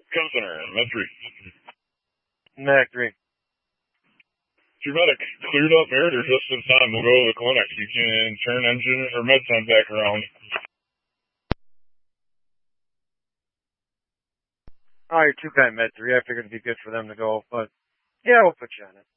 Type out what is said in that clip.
Code Center, Med 3. Medic 3. Your medic, cleared up Meritor just in time. We'll go to the clinic. You can turn engine or med time back around. Oh, you're too kind, Med 3. I figured it'd be good for them to go, but yeah, we'll put you on it.